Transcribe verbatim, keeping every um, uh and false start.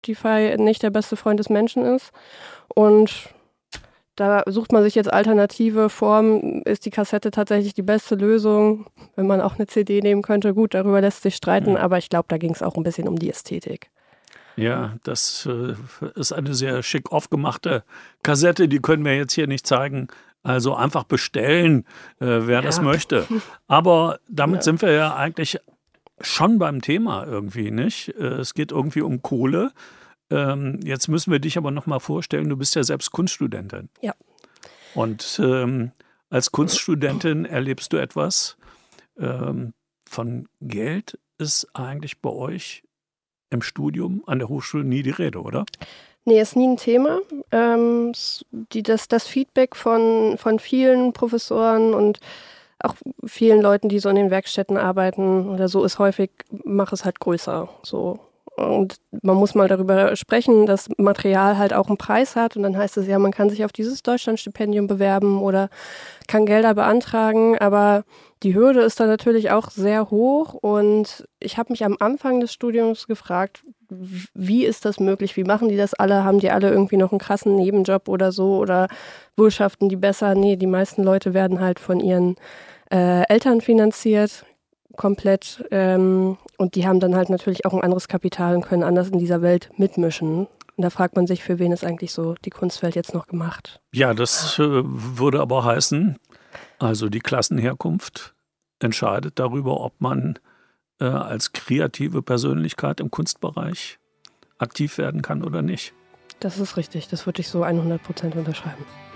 Spotify nicht der beste Freund des Menschen ist. Und da sucht man sich jetzt alternative Formen. Ist die Kassette tatsächlich die beste Lösung? Wenn man auch eine C D nehmen könnte, gut, darüber lässt sich streiten, aber ich glaube, da ging es auch ein bisschen um die Ästhetik. Ja, das äh, ist eine sehr schick aufgemachte Kassette, die können wir jetzt hier nicht zeigen. Also einfach bestellen, äh, wer ja. das möchte. Aber damit ja. sind wir ja eigentlich schon beim Thema irgendwie, nicht? Es geht irgendwie um Kohle. Ähm, jetzt müssen wir dich aber noch mal vorstellen, du bist ja selbst Kunststudentin. Ja. Und ähm, als Kunststudentin erlebst du etwas ähm, von Geld ist eigentlich bei euch im Studium an der Hochschule nie die Rede, oder? Nee, ist nie ein Thema. Ähm, die, das, das Feedback von, von vielen Professoren und auch vielen Leuten, die so in den Werkstätten arbeiten oder so, ist häufig, mach es halt größer. So. Und man muss mal darüber sprechen, dass Material halt auch einen Preis hat. Und dann heißt es ja, man kann sich auf dieses Deutschlandstipendium bewerben oder kann Gelder beantragen. Aber die Hürde ist dann natürlich auch sehr hoch. Und ich habe mich am Anfang des Studiums gefragt, wie ist das möglich? Wie machen die das alle? Haben die alle irgendwie noch einen krassen Nebenjob oder so? Oder wirtschaften die besser? Nee, die meisten Leute werden halt von ihren äh, Eltern finanziert, komplett. Ähm, und die haben dann halt natürlich auch ein anderes Kapital und können anders in dieser Welt mitmischen. Und da fragt man sich, für wen ist eigentlich so die Kunstwelt jetzt noch gemacht? Ja, das äh, würde aber heißen, also die Klassenherkunft entscheidet darüber, ob man äh, als kreative Persönlichkeit im Kunstbereich aktiv werden kann oder nicht. Das ist richtig, das würde ich so hundert Prozent unterschreiben.